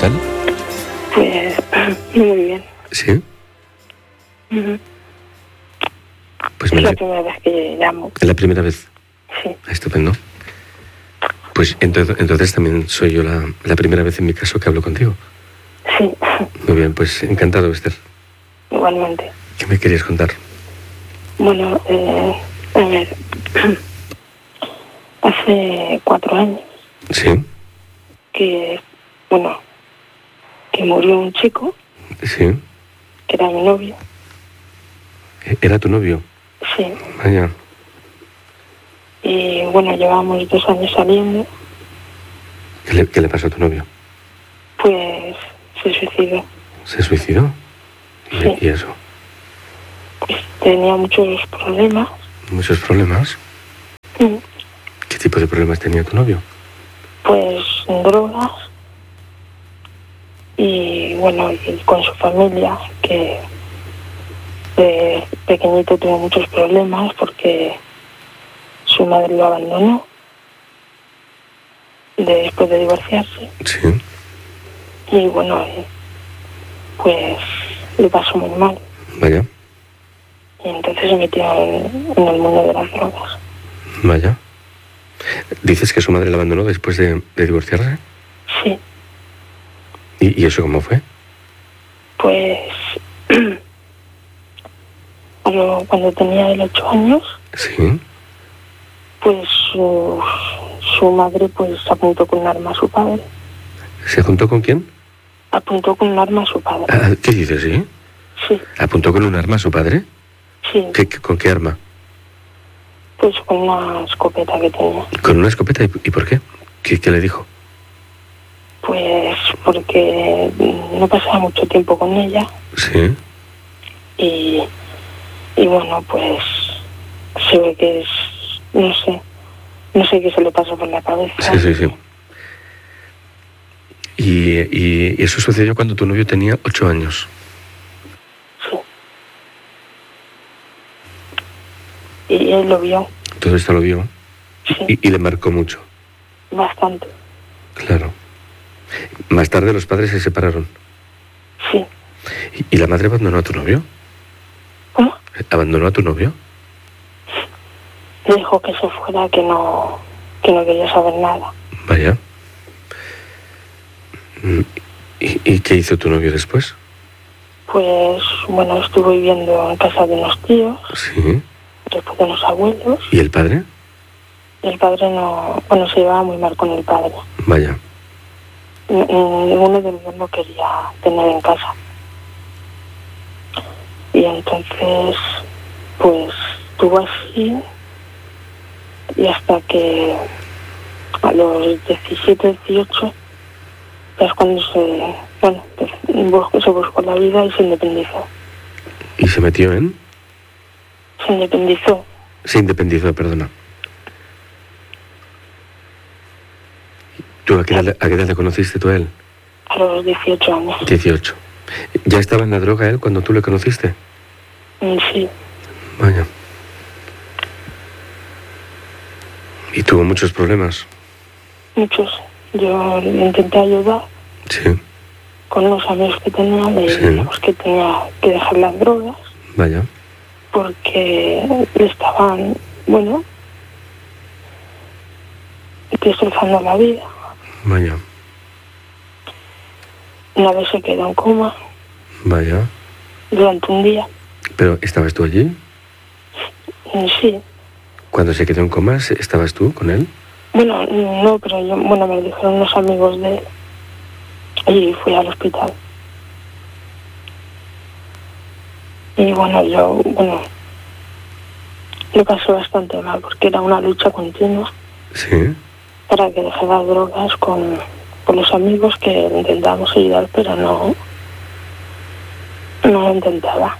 tal? Pues muy bien. ¿Sí? Ujú. Pues Es la primera vez que llamo. ¿Es la primera vez? Sí. Estupendo. Pues entonces también soy yo la primera vez en mi caso que hablo contigo. Sí, Muy bien, pues encantado, Esther. igualmente. ¿Qué me querías contar? Bueno, a ver, hace 4 años Sí, que, bueno, que murió un chico, sí. que era mi novio. ¿Era tu novio? Sí. Vaya. Y bueno, llevábamos 2 años saliendo, ¿Qué le pasó a tu novio? pues se suicidó. ¿Se suicidó? Sí. ¿Y eso? Pues tenía muchos problemas. ¿Muchos problemas? Mm. ¿Qué tipo de problemas tenía tu novio? Pues drogas y bueno, y con su familia, que de pequeñito tuvo muchos problemas porque su madre lo abandonó después de divorciarse. Sí. Y bueno, pues le pasó muy mal. Vaya, Y entonces se metió en el mundo de las drogas. vaya. ¿Dices que su madre la abandonó después de divorciarse? Sí, ¿Y eso cómo fue? pues cuando tenía él 8 años, Sí. pues su madre pues apuntó con un arma a su padre. ¿Se juntó con quién? Apuntó con un arma a su padre. ¿Qué dices, sí? Sí, ¿Apuntó con un arma a su padre? sí, ¿Con qué arma? pues con una escopeta que tenía. ¿Con una escopeta? ¿Y por qué? ¿Qué le dijo? Pues porque no pasaba mucho tiempo con ella Sí. y bueno, pues se ve que es, no sé qué se le pasó por la cabeza. Sí. Y eso sucedió cuando tu novio tenía 8 años. Sí. Y él lo vio. Todo esto lo vio. Sí. Y le marcó mucho. Bastante. Claro. Más tarde los padres se separaron. Sí. ¿Y la madre abandonó a tu novio? ¿Cómo? ¿Abandonó a tu novio? Le dijo que se fuera, que no quería saber nada. Vaya. ¿Y qué hizo tu novio después? Pues bueno, estuvo viviendo en casa de unos tíos, Sí. después de unos abuelos. ¿Y el padre? Y el padre no, se llevaba muy mal con el padre. Vaya. Ninguno de los dos lo quería tener en casa. Y entonces, pues, estuvo así, y hasta que a los 17, 18, es cuando se buscó la vida y se independizó. ¿Y se metió en? Se independizó. Se independizó, perdona. ¿Tú a qué edad le conociste tú a él? A los 18 años. 18. ¿Ya estaba en la droga él cuando tú le conociste? Sí, Vaya. ¿Y tuvo muchos problemas? muchos. Yo le intenté ayudar Sí. con unos amigos que tenía, le dijimos que tenía que dejar las drogas Vaya. porque le estaban, destrozando la vida. Vaya. Una vez se quedó en coma Vaya. durante un día. ¿Pero estabas tú allí? Sí. Cuando se quedó en coma, ¿estabas tú con él? Bueno, no, pero me lo dijeron unos amigos de él y fui al hospital. Y lo pasé bastante mal porque era una lucha continua. Sí. Para que dejé las drogas con los amigos que intentábamos ayudar, pero no lo intentaba.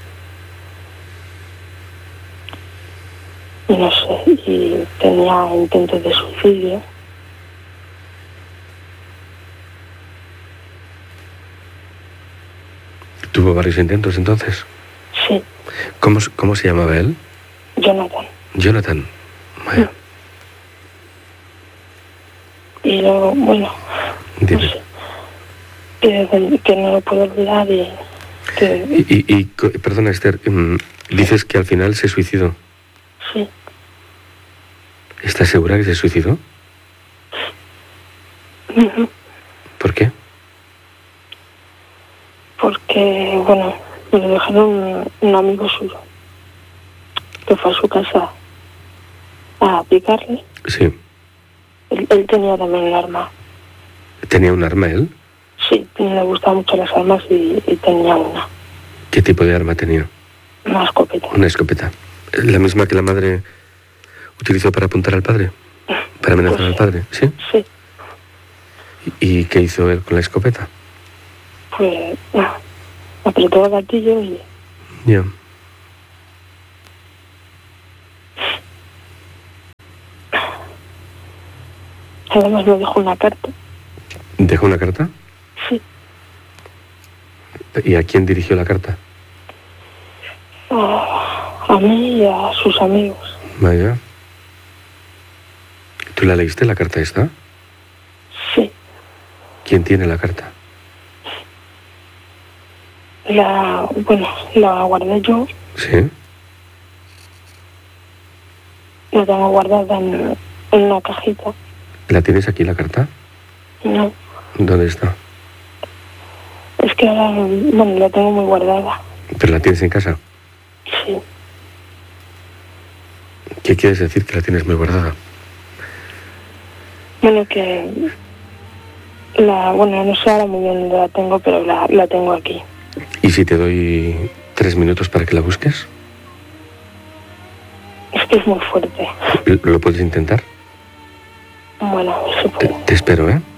Y no sé, y tenía intentos de suicidio. ¿Tuvo varios intentos entonces? Sí. ¿Cómo se llamaba él? Jonathan. Jonathan. Vaya. Y luego, no Dime. sé. que no lo puedo olvidar y que Perdona, Esther, dices que al final se suicidó. sí. ¿Estás segura que se suicidó? Ujú. ¿Por qué? Porque, bueno, me lo dejaron un amigo suyo, que fue a su casa a picarle. Sí. Él tenía también un arma. ¿Tenía un arma él? Sí, le gustaban mucho las armas y tenía una ¿Qué tipo de arma tenía? escopeta. Una escopeta. ¿La misma que la madre utilizó para apuntar al padre? ¿Para amenazar Pues al padre? ¿Sí? sí, ¿Y qué hizo él con la escopeta? pues apretó el gatillo y Ya. además me dejó una carta. ¿Dejó una carta? Sí, ¿Y a quién dirigió la carta? a mí y a sus amigos. Vaya. ¿Tú la leíste, la carta esta? Sí, ¿Quién tiene la carta? la guardé yo, ¿Sí? la tengo guardada en una cajita. ¿La tienes aquí, la carta? No, ¿Dónde está? es que ahora, bueno, la tengo muy guardada. ¿Pero la tienes en casa? Sí, ¿Qué quieres decir que la tienes muy guardada? bueno, que no sé ahora muy bien dónde la tengo, pero la tengo aquí. ¿Y si te doy 3 minutos para que la busques? Es que es muy fuerte. ¿Lo puedes intentar? Bueno, se puede. Te espero, ¿eh?